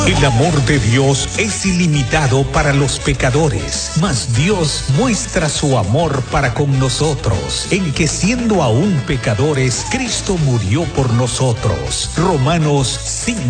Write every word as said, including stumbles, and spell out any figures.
El amor de Dios es ilimitado para los pecadores, mas Dios muestra su amor para con nosotros, en que siendo aún pecadores, Cristo murió por nosotros. Romanos cinco.